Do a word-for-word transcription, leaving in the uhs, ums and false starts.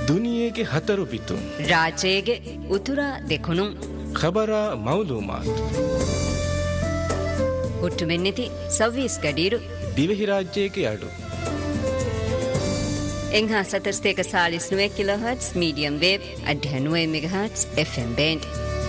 ದುನಿಯೆಗೆ ಹತರು ಬಿತ್ತು ರಾಜೇಗೆ ಉತುರ ದೆಕೊನು ಖಬರ ಮೌಲೂಮಾತ್ ಹುಟ್ಟು ಮೆನ್ನಿತಿ ಸವ್ವೀಸ್ ಗಡೀರು ದಿವೆಹಿ ರಾಜ್ಯಕ್ಕೆ ಅಡು ಎಂಘಾ ಸತರ್ಸ್ತೇಕ Chalisa ನುವೆ kilo hertz medium wave ಅಡ್ಡ ನುವೆ mega hertz F M band